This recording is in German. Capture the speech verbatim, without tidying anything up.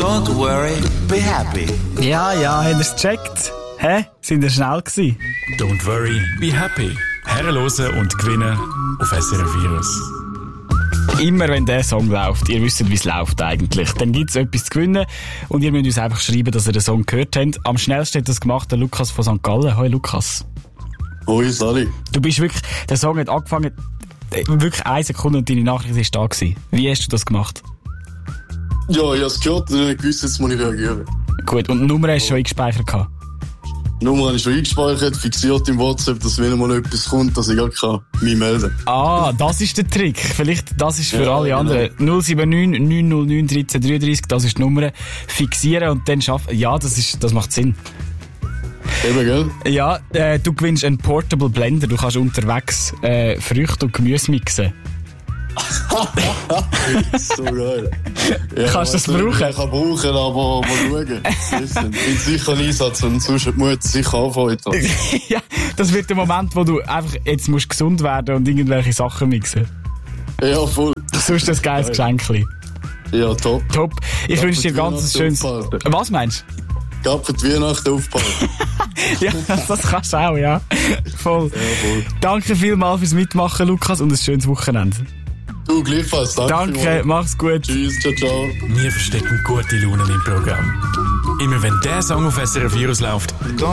Don't worry, be happy. Ja, ja, habt ihr es gecheckt? Hä? Sind ihr schnell gewesen? Don't worry, be happy. Herrenlosen und gewinnen auf S R F Virus. Immer wenn der Song läuft, ihr wisst, wie es läuft eigentlich, dann gibt es etwas zu gewinnen und ihr müsst uns einfach schreiben, dass ihr den Song gehört habt. Am schnellsten hat das gemacht der Lukas von Sankt Gallen. Hoi Lukas. Hoi Sali. Du bist wirklich, der Song hat angefangen, wirklich eine Sekunde und deine Nachricht ist da gewesen. Wie hast du das gemacht? Ja, ich habe es gehört und ich wusste, jetzt muss ich reagieren. Gut, und die Nummer hast du schon eingespeichert gehabt? Die Nummer habe ich schon eingespeichert, fixiert im WhatsApp, dass wenn mal etwas kommt, dass ich gar kann mich melden kann. Ah, das ist der Trick. Vielleicht, das ist für ja, alle genau. anderen. null sieben neun neun null neun eins drei drei drei, das ist die Nummer. Fixieren und dann schaffen. Ja, das ist, das macht Sinn. Eben, gell? Ja, äh, du gewinnst einen Portable Blender. Du kannst unterwegs äh, Früchte und Gemüse mixen. So geil. Ja, Kannst du das brauchen? Ich kann brauchen, aber mal schauen. Ich bin sicher ein Einsatz und sonst hat die Mutter sicher anfangen. Ja, das wird der Moment, wo du einfach jetzt musst gesund werden und irgendwelche Sachen mixen. Ja, voll. Sonst ein geiles Geschenkli. Ja, top. Top. Ich Gab wünsche dir für ganz ein die schönes... Weihnachten Was meinst du? Gab für die Weihnachten aufpassen. Ja, das kannst du auch, ja. Voll. Ja, voll. Danke vielmals fürs Mitmachen, Lukas, und ein schönes Wochenende. Du, gleichfalls. Danke. Danke, vielmals. mach's gut. Tschüss, ciao, ciao. Wir verstecken gute Laune im Programm. Immer wenn der Song auf S R F Virus läuft,